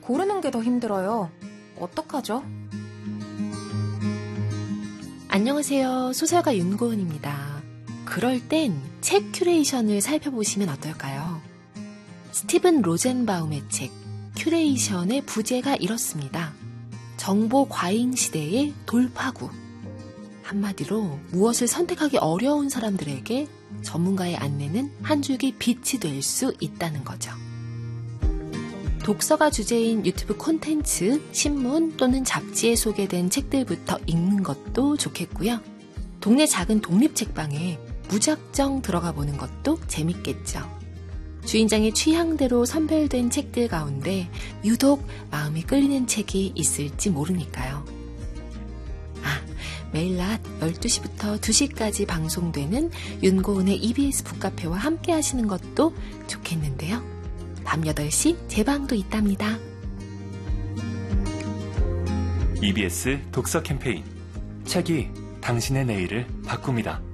고르는 게 더 힘들어요. 어떡하죠? 안녕하세요. 소설가 윤고은입니다. 그럴 땐 책 큐레이션을 살펴보시면 어떨까요? 스티븐 로젠바움의 책 큐레이션의 부제가 이렇습니다. 정보 과잉 시대의 돌파구. 한마디로 무엇을 선택하기 어려운 사람들에게 전문가의 안내는 한 줄기 빛이 될 수 있다는 거죠. 독서가 주제인 유튜브 콘텐츠, 신문 또는 잡지에 소개된 책들부터 읽는 것도 좋겠고요. 동네 작은 독립책방에 무작정 들어가 보는 것도 재밌겠죠. 주인장의 취향대로 선별된 책들 가운데 유독 마음이 끌리는 책이 있을지 모르니까요. 매일 낮 12시부터 2시까지 방송되는 윤고은의 EBS 북카페와 함께 하시는 것도 좋겠는데요. 밤 8시 제 방도 있답니다. EBS 독서 캠페인 책이 당신의 내일을 바꿉니다.